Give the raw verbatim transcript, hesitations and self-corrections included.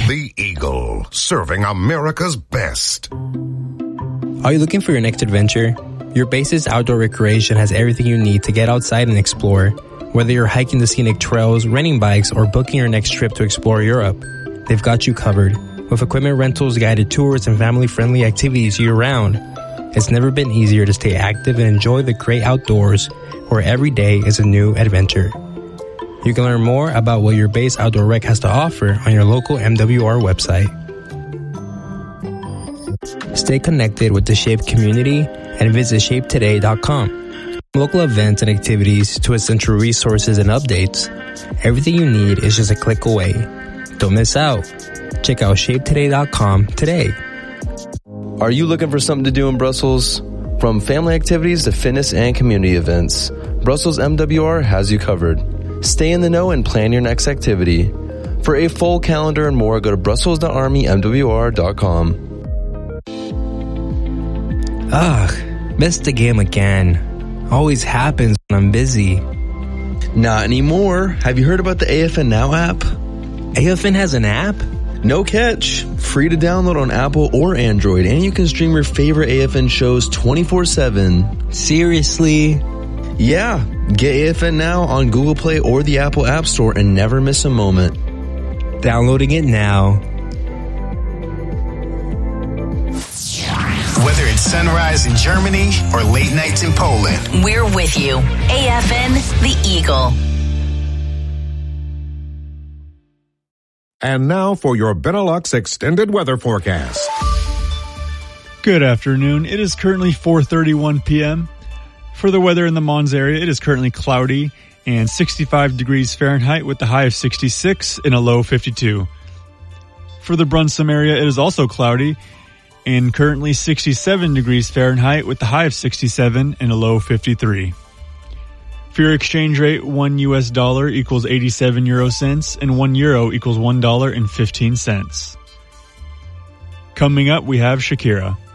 The Eagle, serving America's best. Are you looking for your next adventure? Your base's outdoor recreation has everything you need to get outside and explore. Whether you're hiking the scenic trails, renting bikes, or booking your next trip to explore Europe, they've got you covered. With equipment rentals, guided tours, and family-friendly activities year-round, it's never been easier to stay active and enjoy the great outdoors, where every day is a new adventure. You can learn more about what your base outdoor rec has to offer on your local M W R website. Stay connected with the Shape community and visit shape today dot com. From local events and activities to essential resources and updates, everything you need is just a click away. Don't miss out. Check out shape today dot com today. Are you looking for something to do in Brussels? From family activities to fitness and community events, Brussels M W R has you covered. Stay in the know and plan your next activity. For a full calendar and more, go to brussels dot army m w r dot com. Ugh, missed the game again. Always happens when I'm busy. Not anymore. Have you heard about the A F N Now app? A F N has an app? No catch. Free to download on Apple or Android, and you can stream your favorite A F N shows twenty-four seven. Seriously? Yeah. Get A F N Now on Google Play or the Apple App Store and never miss a moment. Downloading it now. Whether it's sunrise in Germany or late nights in Poland, we're with you. A F N, The Eagle. And now for your Benelux extended weather forecast. Good afternoon. It is currently four thirty-one p.m. For the weather in the Mons area, it is currently cloudy and sixty-five degrees Fahrenheit with the high of sixty-six and a low fifty-two. For the Brunssum area, it is also cloudy and currently sixty-seven degrees Fahrenheit with the high of sixty-seven and a low fifty-three. For your exchange rate, one U S dollar equals eighty-seven euro cents and one euro equals one dollar and fifteen cents. Coming up, we have Shakira.